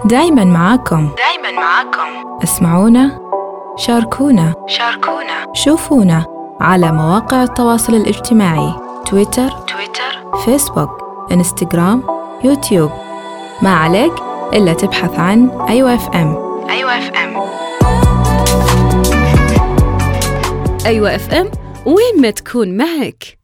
دايما معاكم. اسمعونا، شاركونا، شوفونا على مواقع التواصل الاجتماعي، تويتر، فيسبوك، انستغرام، يوتيوب. ما عليك إلا تبحث عن أيوة اف ام. أيوة اف ام، وين ما تكون معك.